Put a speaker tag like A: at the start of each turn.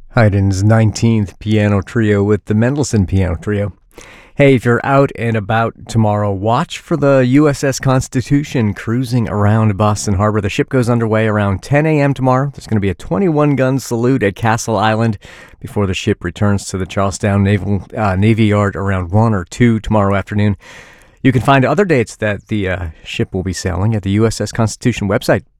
A: Haydn's 19th Piano Trio with the Mendelssohn Piano Trio. Hey, if you're out and about tomorrow, watch for the USS Constitution cruising around Boston Harbor. The ship goes underway around 10 a.m. tomorrow. There's going to be a 21-gun salute at Castle Island before the ship returns to the Charlestown Navy Yard around 1 or 2 tomorrow afternoon. You can find other dates that the ship will be sailing at the USS Constitution website,